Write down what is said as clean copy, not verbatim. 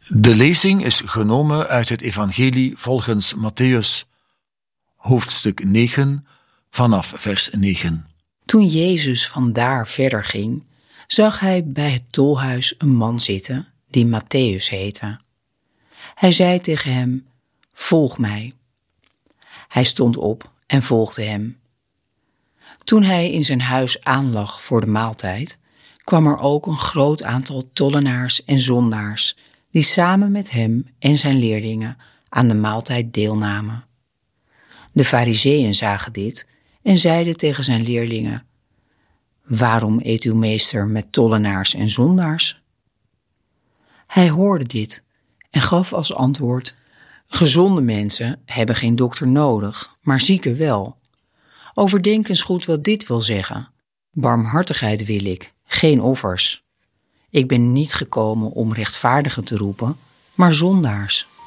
De lezing is genomen uit het Evangelie volgens Mattheüs, hoofdstuk 9, vanaf vers 9. Toen Jezus vandaar verder ging, zag hij bij het tolhuis een man zitten die Mattheüs heette. Hij zei tegen hem: "Volg mij." Hij stond op en volgde hem. Toen hij in zijn huis aanlag voor de maaltijd, kwam er ook een groot aantal tollenaars en zondaars die samen met hem en zijn leerlingen aan de maaltijd deelnamen. De Farizeeën zagen dit en zeiden tegen zijn leerlingen: "Waarom eet uw meester met tollenaars en zondaars?" Hij hoorde dit en gaf als antwoord: "Gezonde mensen hebben geen dokter nodig, maar zieken wel. Overdenk eens goed wat dit wil zeggen. Barmhartigheid wil ik, geen offers. Ik ben niet gekomen om rechtvaardigen te roepen, maar zondaars."